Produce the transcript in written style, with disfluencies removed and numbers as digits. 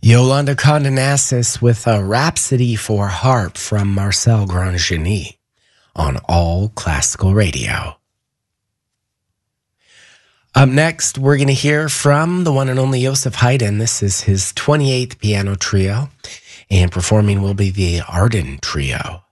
Yolanda Condonassis with a Rhapsody for Harp from Marcel Grangeny on All Classical Radio. Up next, we're going to hear from the one and only Joseph Haydn. This is his 28th piano trio, and performing will be the Arden Trio.